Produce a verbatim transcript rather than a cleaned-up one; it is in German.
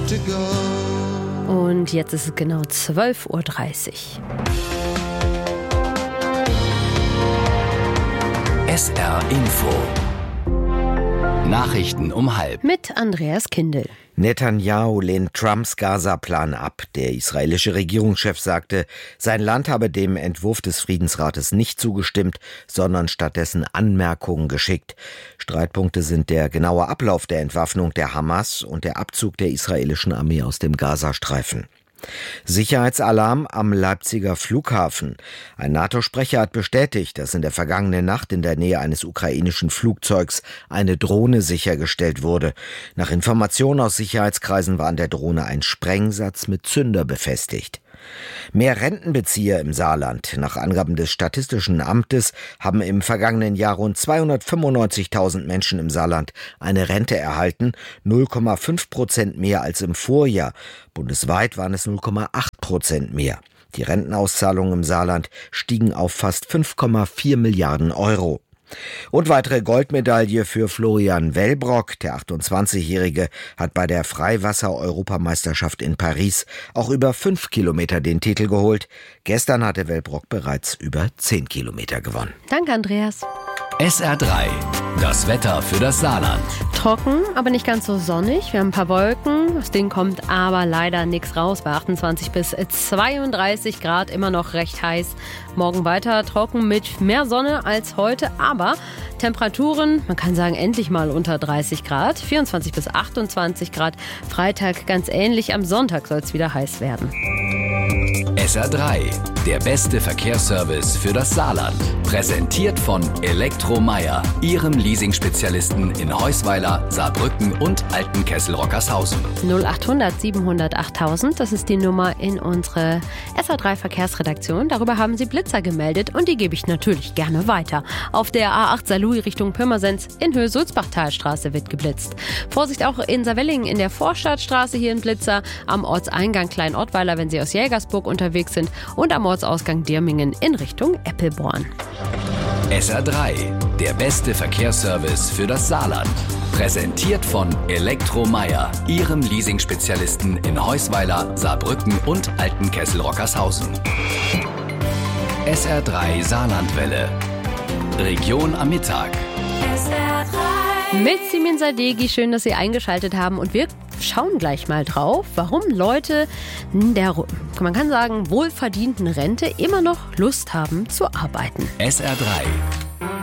to go. Und jetzt ist es genau zwölf Uhr dreißig. S R Info. Nachrichten um halb. Mit Andreas Kindl. Netanyahu lehnt Trumps Gaza-Plan ab. Der israelische Regierungschef sagte, sein Land habe dem Entwurf des Friedensrates nicht zugestimmt, sondern stattdessen Anmerkungen geschickt. Streitpunkte sind der genaue Ablauf der Entwaffnung der Hamas und der Abzug der israelischen Armee aus dem Gazastreifen. Sicherheitsalarm am Leipziger Flughafen. Ein NATO-Sprecher hat bestätigt, dass in der vergangenen Nacht in der Nähe eines ukrainischen Flugzeugs eine Drohne sichergestellt wurde. Nach Informationen aus Sicherheitskreisen war an der Drohne ein Sprengsatz mit Zünder befestigt. Mehr Rentenbezieher im Saarland. Nach Angaben des Statistischen Amtes haben im vergangenen Jahr rund zweihundertfünfundneunzigtausend Menschen im Saarland eine Rente erhalten, null Komma fünf Prozent mehr als im Vorjahr. Bundesweit waren es null Komma acht Prozent mehr. Die Rentenauszahlungen im Saarland stiegen auf fast fünf Komma vier Milliarden Euro. Und weitere Goldmedaille für Florian Wellbrock. Der achtundzwanzigjährige hat bei der Freiwasser-Europameisterschaft in Paris auch über fünf Kilometer den Titel geholt. Gestern hatte Wellbrock bereits über zehn Kilometer gewonnen. Danke, Andreas. S R drei. Das Wetter für das Saarland. Trocken, aber nicht ganz so sonnig. Wir haben ein paar Wolken. Aus denen kommt aber leider nichts raus. Bei achtundzwanzig bis zweiunddreißig Grad immer noch recht heiß. Morgen weiter trocken mit mehr Sonne als heute. Aber Temperaturen, man kann sagen, endlich mal unter dreißig Grad. vierundzwanzig bis achtundzwanzig Grad. Freitag ganz ähnlich. Am Sonntag soll es wieder heiß werden. S R drei. Der beste Verkehrsservice für das Saarland. Präsentiert von Elektromeyer, Ihrem Leasingspezialisten in Heusweiler, Saarbrücken und Altenkessel-Rockershausen. null achthundert siebenhundert achttausend, das ist die Nummer in unsere S R drei Verkehrsredaktion. Darüber haben Sie Blitzer gemeldet und die gebe ich natürlich gerne weiter. Auf der A acht Saarlouis Richtung Pirmasens in Höhe Sulzbachtalstraße wird geblitzt. Vorsicht auch in Saarwellingen in der Vorstadtstraße hier ein Blitzer. Am Ortseingang Klein-Ortweiler, wenn Sie aus Jägersburg unterwegs sind. Und am Ortsausgang Dirmingen in Richtung Eppelborn. S R drei. Der beste Verkehrsservice für das Saarland. Präsentiert von Elektromeyer, Ihrem Leasingspezialisten in Heusweiler, Saarbrücken und Altenkessel-Rockershausen. S R drei Saarlandwelle. Region am Mittag. S R drei. Mit Simin Sadeghi, schön, dass Sie eingeschaltet haben. Und wir schauen gleich mal drauf, warum Leute der, man kann sagen, wohlverdienten Rente immer noch Lust haben zu arbeiten. S R drei.